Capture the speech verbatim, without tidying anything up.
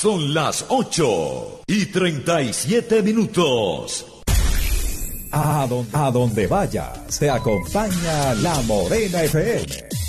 Son las ocho y treinta y siete minutos. A donde, a donde vaya, se acompaña La Morena F M.